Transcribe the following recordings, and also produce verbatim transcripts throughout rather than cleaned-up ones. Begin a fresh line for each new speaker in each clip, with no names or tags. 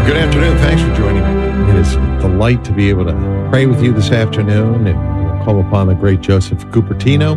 Good afternoon. Thanks for joining me. It is a delight to be able to pray with you this afternoon and call upon the great Joseph Cupertino,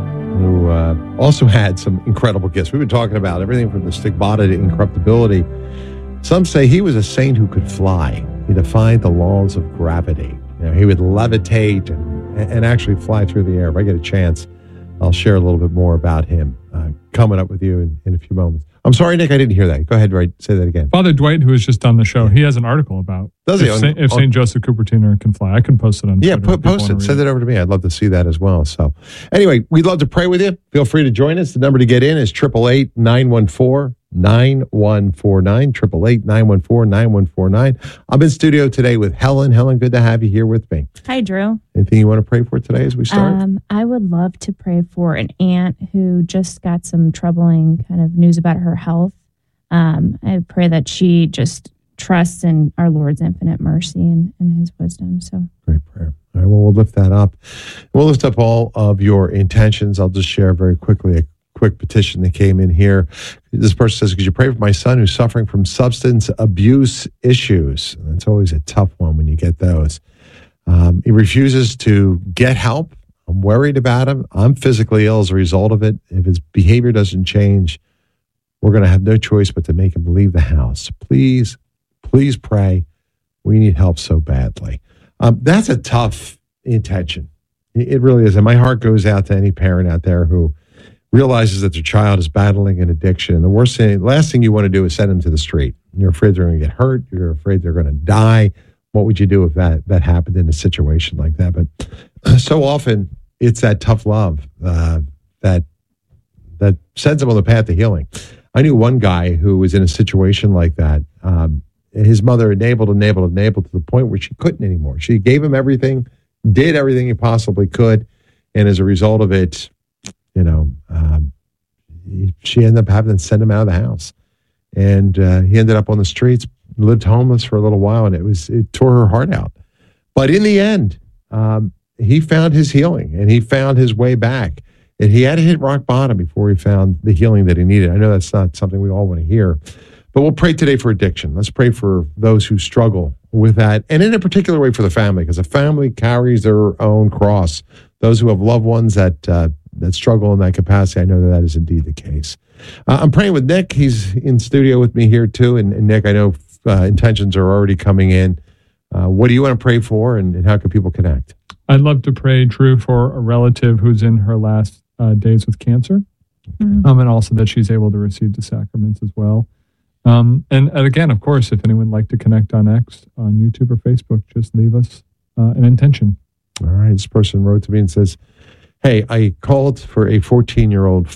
who uh, also had some incredible gifts. We've been talking about everything from the stigmata to incorruptibility. Some say he was a saint who could fly. He defied the laws of gravity. You know, he would levitate and, and actually fly through the air. If I get a chance, I'll share a little bit more about him uh, coming up with you in, in a few moments. I'm sorry, Nick, I didn't hear that. Go ahead, right? Say that again.
Father Dwight, who was just on the show, he has an article about
Does
if,
he? On,
Saint, if
on,
Saint Joseph Cupertino can fly. I can post it on
Yeah,
Twitter
put, post it. Send it. it over to me. I'd love to see that as well. So anyway, we'd love to pray with you. Feel free to join us. The number to get in is eight eight eight, nine one four, nine one four nine, eight eight eight, nine one four, nine one four nine. I'm in studio today with Helen. Helen, good to have you here with me.
Hi, Drew.
Anything you want to pray for today as we start?
Um, I would love to pray for an aunt who just got some troubling kind of news about her health. Um, I pray that she just trusts in our Lord's infinite mercy and, and his wisdom. So
great prayer. All right, well, we'll lift that up. We'll lift up all of your intentions. I'll just share very quickly a quick petition that came in here. This person says, could you pray for my son who's suffering from substance abuse issues? And it's always a tough one when you get those. Um, he refuses to get help. I'm worried about him. I'm physically ill as a result of it. If his behavior doesn't change, we're going to have no choice but to make him leave the house. Please, please pray. We need help so badly. Um, that's a tough intention. It really is. And my heart goes out to any parent out there who realizes that their child is battling an addiction. And the worst thing, the last thing you want to do is send them to the street. You're afraid they're going to get hurt. You're afraid they're going to die. What would you do if that, that happened in a situation like that? But so often it's that tough love uh, that that sends them on the path to healing. I knew one guy who was in a situation like that. Um, his mother enabled, enabled, enabled to the point where she couldn't anymore. She gave him everything, did everything he possibly could. And as a result of it, you know, um, he, she ended up having to send him out of the house. And uh, he ended up on the streets, lived homeless for a little while, and it was it tore her heart out. But in the end, um, he found his healing and he found his way back. And he had to hit rock bottom before he found the healing that he needed. I know that's not something we all want to hear, but we'll pray today for addiction. Let's pray for those who struggle with that, and in a particular way for the family, because a family carries their own cross. Those who have loved ones that uh, that struggle in that capacity, I know that that is indeed the case. Uh, I'm praying with Nick. He's in studio with me here too, and, and Nick, I know uh, intentions are already coming in. Uh, what do you want to pray for, and, and how can people connect?
I'd love to pray, Drew, for a relative who's in her last Uh, days with cancer, mm-hmm. um, and also that she's able to receive the sacraments as well. Um, and, and again, of course, if anyone would like to connect on X, on YouTube or Facebook, just leave us uh, an intention.
All right. This person wrote to me and says, hey, I called for a fourteen-year-old